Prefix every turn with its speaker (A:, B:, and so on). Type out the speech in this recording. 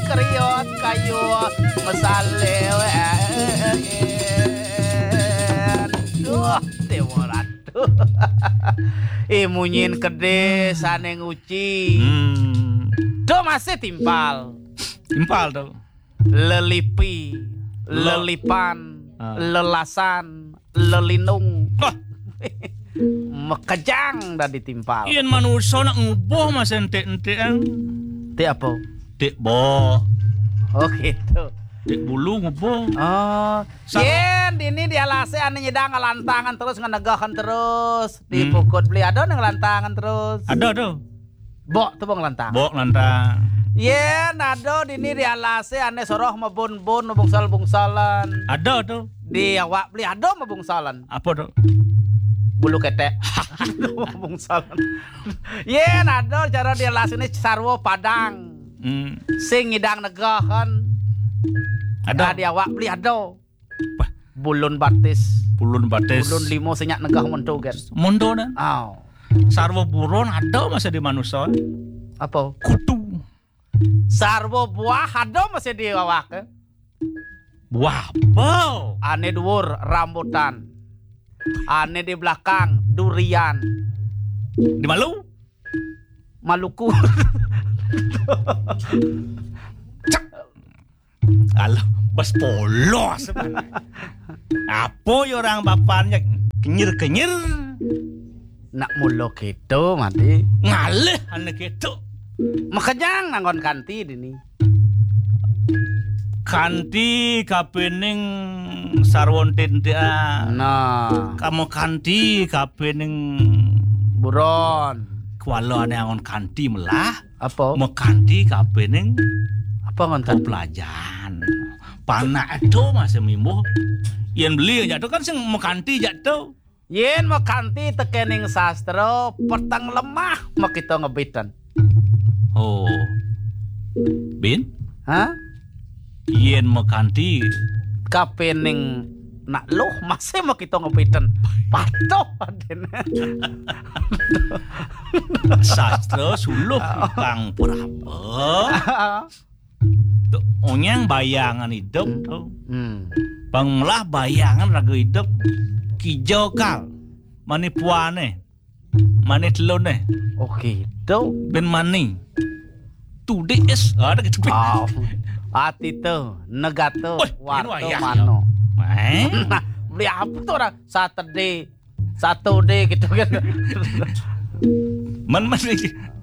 A: kriot kayu mesalew. Duh, temoran. Munyin kede saneng uci. Do masih timpal.
B: Timpal tuh.
A: Lelipi, lelipan, lelasan, lelinung. Mekejang dah ditimpal.
B: Iyan manusia nak ngubuh mas ente-entean.
A: Ti apa?
B: Dek bo.
A: Oh gitu.
B: Dek bulu ngubuh.
A: Oh, yen ini dia lase ane nyedang ngelantangan terus ngenegahkan terus. Dipukul beli ada ngelantangan terus.
B: Ada tuh.
A: Bok tuh bang lantang.
B: Bok lantang.
A: Yen ada dini dia lase ane soroh mabun-bun bungsal-bungsalan.
B: Ada tuh.
A: Di awak beli ada mabungsalan.
B: Apa tuh?
A: Bulu ketek. Bungsalan. Yen ada cara dia lase ini sarwo padang. Sing ngidang negahan. Ada di awak beli ada. Bulun batis.
B: Bulun batis.
A: Bulun limo senyak negah monto kan.
B: Monto na.
A: Aw.
B: Sarwo buron ada masa di manusia.
A: Apa?
B: Kutu.
A: Sarwo buah ada masih di awak.
B: Buah apa?
A: Ane dhuwur rambutan. Ane di belakang durian.
B: Di Malu?
A: Maluku.
B: Alah, bas polos. Apa ya orang bapaknya kenyir-kenyir?
A: Nak mulo gitu mati.
B: Ngalih anak itu.
A: Makejang nanggon kanti dini.
B: Kanti kapening sarwon tentea.
A: Nah,
B: Kamu kanti kapening
A: buron.
B: kualo ane angon kanti melah.
A: Apa?
B: Mau kanti kapening
A: Apa ngon kanti?
B: pelajaran. Panak itu masih mimbo. Yang beli aja tuh kan sing mau kanti aja tuh.
A: Yen mau kanti tekening sastra petang lemah mau kita ngebitan.
B: Oh. Bin?
A: Hah?
B: Yen mau kanti
A: Kapening nak loh masih mau kita ngebitan. Patuh aden.
B: sastra suluh kang berapa? Tuh, onyang bayangan hidup tuh. Panglah bayangan ragu hidup. Kijau kal. Mani puane. Mani telone.
A: Oh gitu.
B: Ben mani. Tudi es. Ada gitu.
A: Oh. Ati tuh, negato, waktu
B: wayang,
A: mano.
B: Nah,
A: Beli apa tuh orang? Saturday gitu kan.
B: man